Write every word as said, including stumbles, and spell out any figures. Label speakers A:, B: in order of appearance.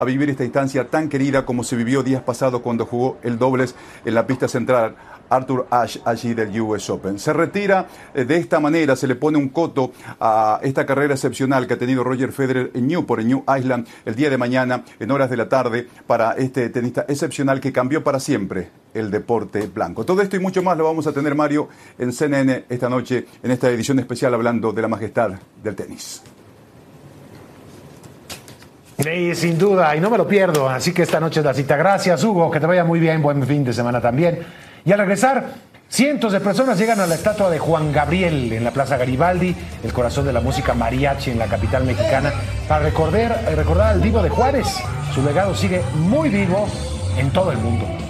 A: a vivir esta instancia tan querida como se vivió días pasados cuando jugó el dobles en la pista central Arthur Ashe allí del U S Open. Se retira eh, de esta manera, se le pone un coto a esta carrera excepcional que ha tenido Roger Federer en Newport, en New Island, el día de mañana, en horas de la tarde, para este tenista excepcional que cambió para siempre el deporte blanco. Todo esto y mucho más lo vamos a tener, Mario, en C N N esta noche, en esta edición especial hablando de la majestad del tenis.
B: Sí, sin duda, y no me lo pierdo, así que esta noche es la cita. Gracias, Hugo, que te vaya muy bien, buen fin de semana también. Y al regresar, cientos de personas llegan a la estatua de Juan Gabriel en la Plaza Garibaldi, el corazón de la música mariachi en la capital mexicana, para recordar, recordar al Divo de Juárez. Su legado sigue muy vivo en todo el mundo.